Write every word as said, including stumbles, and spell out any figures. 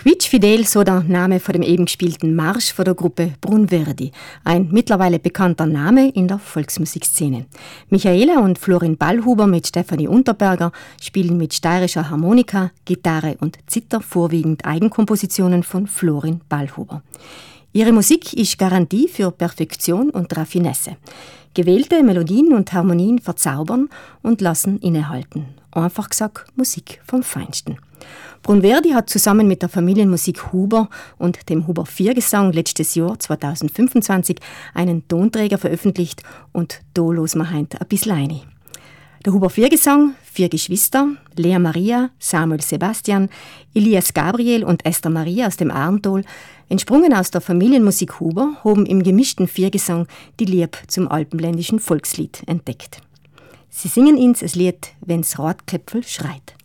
Quietschfidel, so der Name von dem eben gespielten Marsch von der Gruppe Brunverdi. Ein mittlerweile bekannter Name in der Volksmusikszene. Michaela und Florin Ballhuber mit Stefanie Unterberger spielen mit steirischer Harmonika, Gitarre und Zither vorwiegend Eigenkompositionen von Florin Ballhuber. Ihre Musik ist Garantie für Perfektion und Raffinesse. Gewählte Melodien und Harmonien verzaubern und lassen innehalten. Einfach gesagt, Musik vom Feinsten. Brunverdi hat zusammen mit der Familienmusik Huber und dem Huber Viergesang letztes Jahr zweitausendfünfundzwanzig einen Tonträger veröffentlicht und da los wir heint ein bisschen rein. Der Huber Viergesang, vier Geschwister, Lea Maria, Samuel Sebastian, Elias Gabriel und Esther Maria aus dem Arntal, entsprungen aus der Familienmusik Huber, haben im gemischten Viergesang die Liebe zum alpenländischen Volkslied entdeckt. Sie singen uns das Lied »Wenn's Radköpfel schreit«.